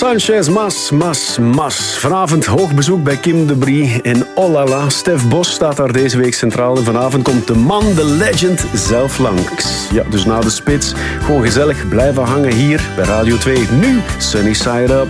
Sanchez, Mas. Vanavond hoog bezoek bij Kim de Brie in Oh La La. Stef Bos staat daar deze week centraal. En vanavond komt de man, de legend, zelf langs. Ja, dus na de spits gewoon gezellig blijven hangen hier bij Radio 2. Nu Sunny Side Up.